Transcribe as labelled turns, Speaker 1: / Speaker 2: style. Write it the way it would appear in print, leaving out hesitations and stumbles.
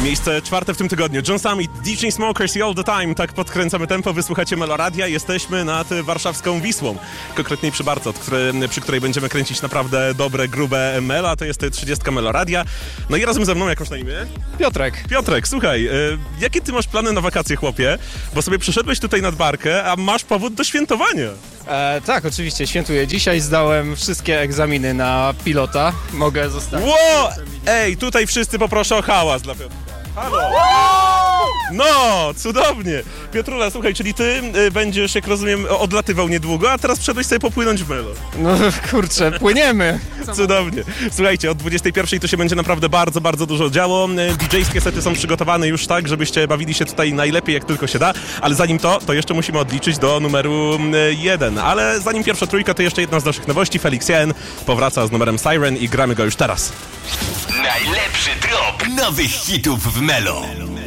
Speaker 1: Miejsce czwarte w tym tygodniu. John Summit, DJ Smokers i All The Time. Tak podkręcamy tempo, wysłuchacie Meloradia. Jesteśmy nad warszawską Wisłą. Konkretniej przy Barcot, przy której będziemy kręcić naprawdę dobre, grube mela. To jest 30 Meloradia. No i razem ze mną, jak masz na imię?
Speaker 2: Piotrek.
Speaker 1: Piotrek, słuchaj, jakie ty masz plany na wakacje, chłopie? Bo sobie przyszedłeś tutaj nad barkę, a masz powód do świętowania.
Speaker 2: Tak, oczywiście, świętuję. Dzisiaj zdałem wszystkie egzaminy na pilota. Mogę zostawić.
Speaker 1: Ło! Ej, tutaj wszyscy poproszę o hałas dla Piotrka. Halo! No, cudownie. Piotrula, słuchaj, czyli ty będziesz, jak rozumiem, odlatywał niedługo, a teraz wszedłeś sobie popłynąć w melo.
Speaker 2: No kurczę, płyniemy.
Speaker 1: Cudownie. Słuchajcie, od 21 to się będzie naprawdę bardzo, bardzo dużo działo. DJ-skie sety są przygotowane już tak, żebyście bawili się tutaj najlepiej, jak tylko się da, ale zanim to jeszcze musimy odliczyć do numeru 1. Ale zanim pierwsza trójka, to jeszcze jedna z naszych nowości. Felix Jen powraca z numerem Siren i gramy go już teraz.
Speaker 3: Najlepszy drop nowych hitów w Melo.